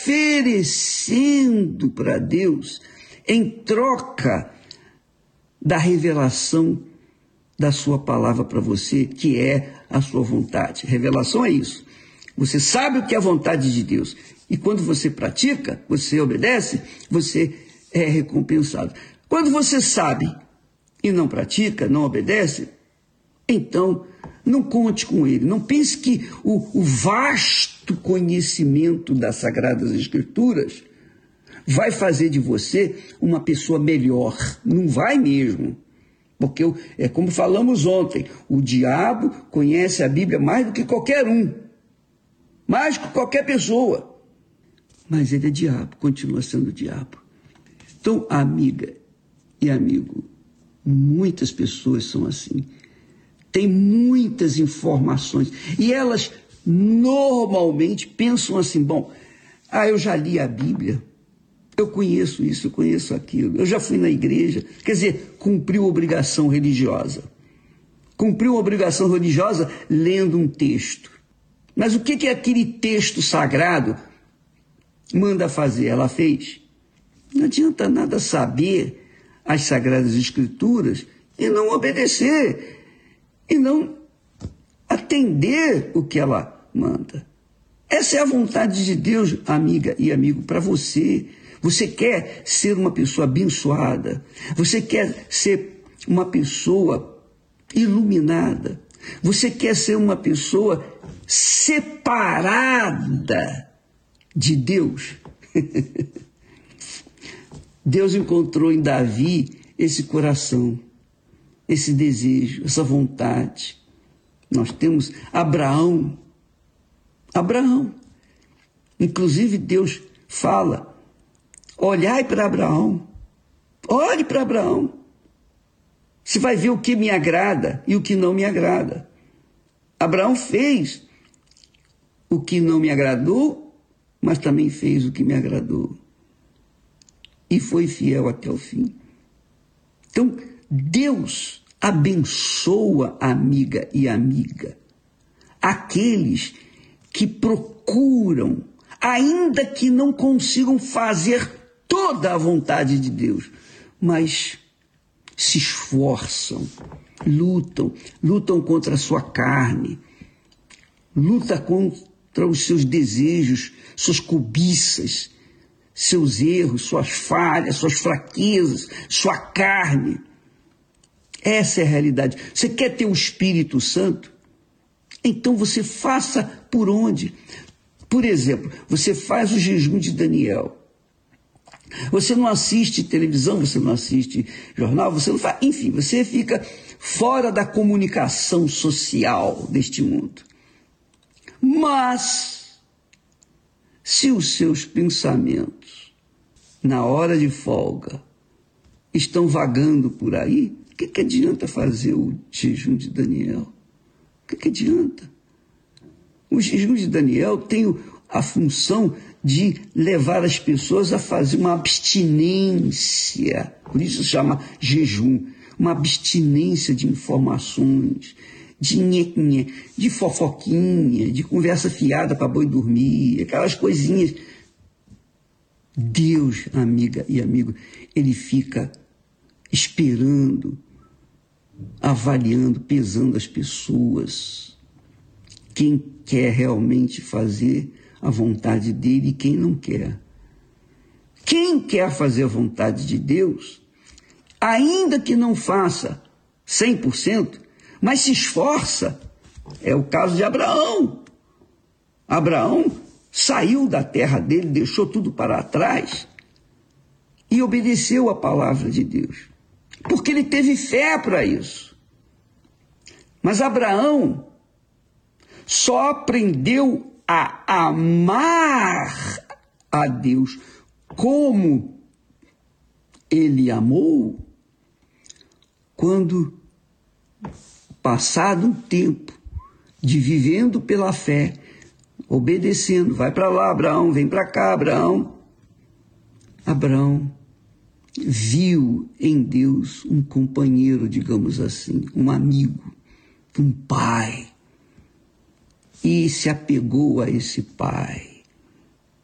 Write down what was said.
oferecendo para Deus em troca da revelação da sua palavra para você, que é a sua vontade. Revelação é isso. Você sabe o que é a vontade de Deus. E quando você pratica, você obedece, você é recompensado. Quando você sabe e não pratica, não obedece, então não conte com ele. Não pense que o vasto conhecimento das Sagradas Escrituras vai fazer de você uma pessoa melhor. Não vai mesmo. Porque é como falamos ontem, o diabo conhece a Bíblia mais do que qualquer um. Mais que qualquer pessoa. Mas ele é diabo, continua sendo diabo. Então, amiga e amigo, muitas pessoas são assim. Tem muitas informações. E elas normalmente pensam assim, bom, eu já li a Bíblia, eu conheço isso, eu conheço aquilo, eu já fui na igreja. Quer dizer, cumpriu obrigação religiosa. Cumpriu obrigação religiosa lendo um texto. Mas o que aquele texto sagrado manda fazer? Ela fez. Não adianta nada saber as Sagradas Escrituras e não obedecer, e não atender o que ela manda. Essa é a vontade de Deus, amiga e amigo, para você. Você quer ser uma pessoa abençoada, você quer ser uma pessoa iluminada, você quer ser uma pessoa separada de Deus. Deus encontrou em Davi esse coração, esse desejo, essa vontade. Nós temos Abraão. Inclusive Deus fala, olhai para Abraão, olhe para Abraão. Você vai ver o que me agrada e o que não me agrada. Abraão fez o que não me agradou, mas também fez o que me agradou. E foi fiel até o fim. Então, Deus abençoa, amiga e amiga, aqueles que procuram, ainda que não consigam fazer toda a vontade de Deus, mas se esforçam, lutam contra a sua carne, lutam contra os seus desejos, suas cobiças, seus erros, suas falhas, suas fraquezas, sua carne. Essa é a realidade. Você quer ter o Espírito Santo? Então você faça por onde? Por exemplo, você faz o jejum de Daniel. Você não assiste televisão, você não assiste jornal, você não faz... Enfim, você fica fora da comunicação social deste mundo. Mas, se os seus pensamentos, na hora de folga, estão vagando por aí, o que adianta fazer o jejum de Daniel? O que adianta? O jejum de Daniel tem a função de levar as pessoas a fazer uma abstinência, por isso se chama jejum, uma abstinência de informações, de fofoquinha, de conversa fiada para boi dormir, aquelas coisinhas. Deus, amiga e amigo, ele fica esperando, avaliando, pesando as pessoas, quem quer realmente fazer a vontade dele e quem não quer. Quem quer fazer a vontade de Deus, ainda que não faça 100%, mas se esforça, é o caso de Abraão. Abraão saiu da terra dele, deixou tudo para trás e obedeceu a palavra de Deus, porque ele teve fé para isso. Mas Abraão só aprendeu a amar a Deus como ele amou quando, passado um tempo de vivendo pela fé, obedecendo, vai para lá, Abraão, vem para cá, Abraão. Abraão viu em Deus um companheiro, digamos assim, um amigo, um pai, e se apegou a esse pai.